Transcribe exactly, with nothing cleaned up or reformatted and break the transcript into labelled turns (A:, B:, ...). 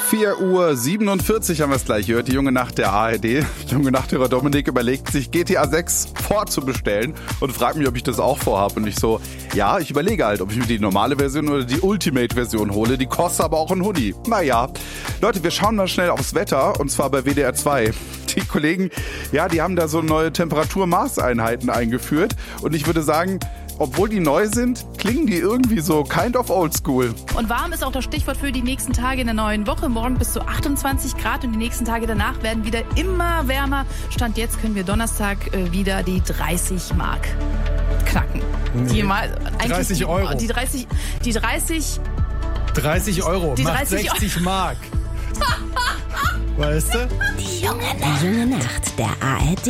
A: vier Uhr siebenundvierzig haben wir es gleich gehört. Die junge Nacht der A R D. Junge Nachthörer Dominik überlegt sich, G T A sechs vorzubestellen und fragt mich, ob ich das auch vorhabe. Und ich so, ja, ich überlege halt, ob ich mir die normale Version oder die Ultimate-Version hole. Die kostet aber auch ein Hoodie. Naja, Leute, wir schauen mal schnell aufs Wetter und zwar bei W D R zwei. Die Kollegen, ja, die haben da so neue Temperaturmaßeinheiten eingeführt und ich würde sagen, obwohl die neu sind, klingen die irgendwie so kind of old school.
B: Und warm ist auch das Stichwort für die nächsten Tage in der neuen Woche. Morgen bis zu achtundzwanzig Grad und die nächsten Tage danach werden wieder immer wärmer. Stand jetzt können wir Donnerstag äh, wieder die dreißig Mark knacken.
C: Nee.
B: Die mal,
C: dreißig
B: die,
C: Euro.
B: Die dreißig, die dreißig,
C: dreißig Euro
B: die
C: macht
B: dreißig
C: sechzig Mark. Weißt du?
D: Die junge Nacht, der A R D.